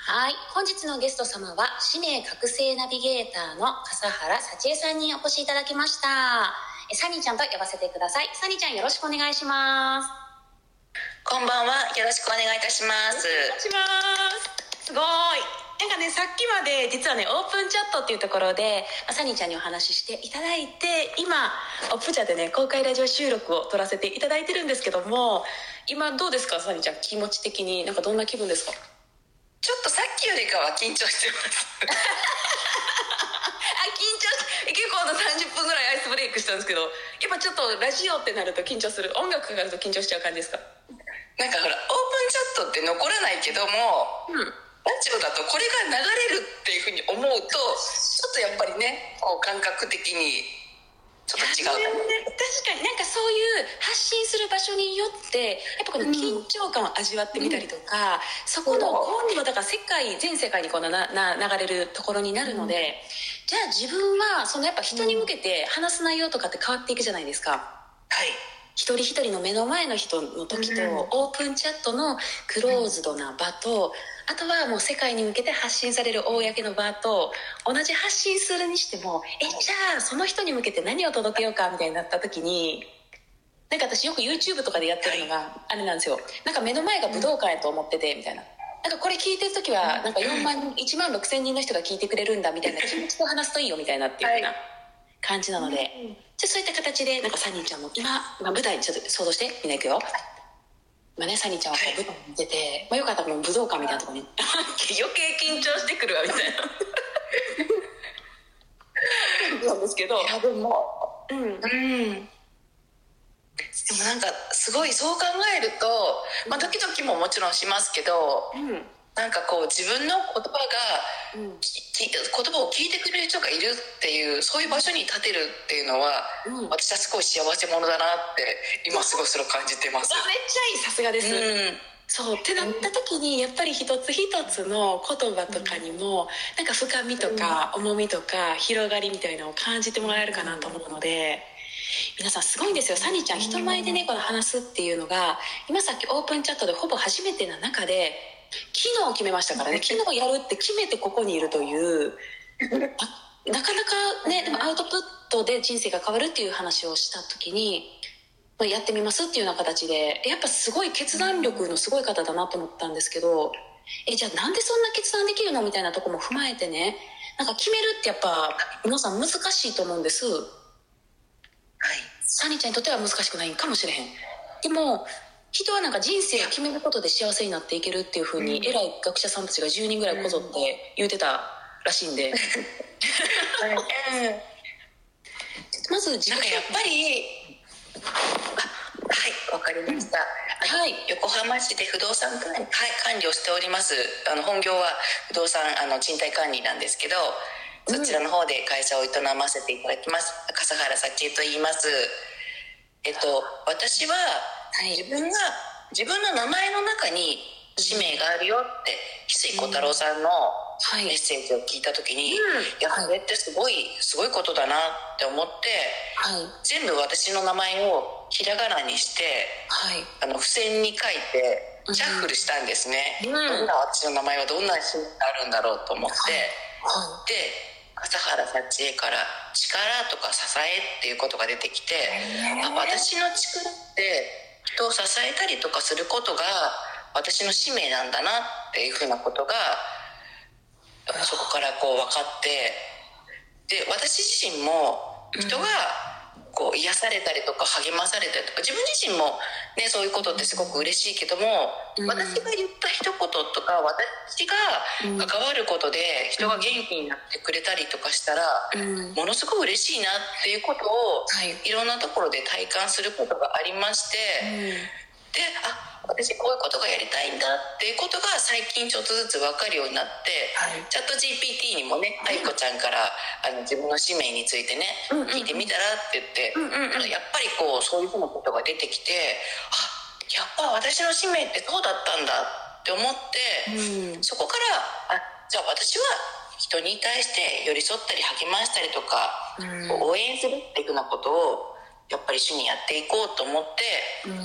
はい、本日のゲスト様は使命覚醒ナビゲーターの笠原幸恵さんにお越しいただきました。サニーちゃんと呼ばせてください。サニーちゃん、よろしくお願いします。 こんばんは、よろしくお願いいたします。 お願いします。すごい。なんかね、さっきまで実はね、オープンチャットっていうところでサニーちゃんにお話ししていただいて、今オープンチャットでね、公開ラジオ収録を撮らせていただいてるんですけども、今どうですか、サニーちゃん、気持ち的になんかどんな気分ですか？ ちょっとさっきよりかは緊張してます緊張して結構30分ぐらいアイスブレイクしたんですけど、やっぱちょっとラジオってなると緊張する、音楽かかると緊張しちゃう感じですか？ なんかほら、オープンチャットって残らないけども、ラジオだとこれが流れるっていうふうに思うと、ちょっとやっぱりね、こう感覚的にちょっと違うかな。 確かになんかそういう発信する場所によってやっぱこの緊張感を味わってみたりとか、そこの今度だから全世界にこう流れるところになるので、じゃあ自分はそのやっぱ人に向けて話す内容とかって変わっていくじゃないですか。 はい。 一人一人の目の前の人の時と、オープンチャットのクローズドな場と、あとはもう世界に向けて発信される公の場と、同じ発信するにしても、じゃあその人に向けて何を届けようかみたいになった時に、なんか私よく YouTube とかでやってるのがあれなんですよ。なんか目の前が武道館やと思っててみたいな。なんかこれ聞いてる時はなんか1万6千人の人が聞いてくれるんだみたいな気持ちと話すといいよみたいなっていうような感じなので、じゃあそういった形でなんかサニーちゃんも今舞台ちょっと想像してみんな行くよ。今ね、サニーちゃんはこう舞台に出て、よかったらもう武道館みたいなところに余計緊張してくるわみたいななんですけど、 でもでもなんかすごいそう考えると、ドキドキももちろんしますけど、なんかこう自分の言葉が、言葉を聞いてくれる人がいるっていう、そういう場所に立てるっていうのは、私はすごい幸せ者だなって今すごいそれを感じてます。 めっちゃいい、さすがです。そうってなった時にやっぱり一つ一つの言葉とかにもなんか深みとか重みとか広がりみたいなのを感じてもらえるかなと思うので、皆さんすごいんですよ。サニーちゃん人前でねこの話すっていうのが今さっきオープンチャットでほぼ初めてな中で昨日決めましたからね。昨日やるって決めてここにいるというなかなかね、でもアウトプットで人生が変わるっていう話をした時にやってみますっていうような形で、やっぱすごい決断力のすごい方だなと思ったんですけど、じゃあなんでそんな決断できるのみたいなとこも踏まえてね、なんか決めるってやっぱ皆さん難しいと思うんです。サニーちゃんにとっては難しくないかもしれへん。でも人はなんか人生を決めることで幸せになっていけるっていう風に偉い学者さんたちが10人ぐらいこぞって言うてたらしいんでまず自分なんかやっぱりはい、わかりました。横浜市で不動産管理をしております。本業は不動産賃貸管理なんですけど、そちらの方で会社を営ませていただきます。笠原幸恵と言います。私は自分の名前の中に使命があるよって翡翠小太郎さんのメッセージを聞いた時に、いやこれってすごいことだなって思って、全部私の名前をひらがなにして、付箋に書いてシャッフルしたんですね。どんな私の名前はどんな使命があるんだろうと思って、で笠原幸恵から力とか支えっていうことが出てきて、私の力って人を支えたりとかすることが私の使命なんだなっていうふうなことがそこからこう分かって、で私自身も人がこう癒されたりとか励まされたりとか、自分自身もねそういうことってすごく嬉しいけども、私が言った一言とか私が関わることで人が元気になってくれたりとかしたら、ものすごく嬉しいなっていうことをいろんなところで体感することがありまして、で私こういうことがやりたいんだっていうことが最近ちょっとずつ分かるようになって、チャット GPT にもね愛子ちゃんから自分の使命についてね、聞いてみたらって言って、やっぱりこうそういうふうなことが出てきて、やっぱ私の使命ってそうだったんだって思って、そこからじゃあ私は人に対して寄り添ったり励ましたりとか、応援するっていうふうなことをやっぱり主にやっていこうと思って、